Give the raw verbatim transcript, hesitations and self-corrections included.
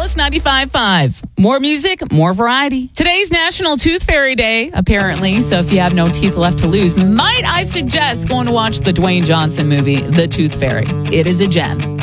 Alice ninety-five point five. More music, more variety. Today's National Tooth Fairy Day, apparently. So if you have no teeth left to lose, might I suggest going to watch the Dwayne Johnson movie, The Tooth Fairy. It is a gem.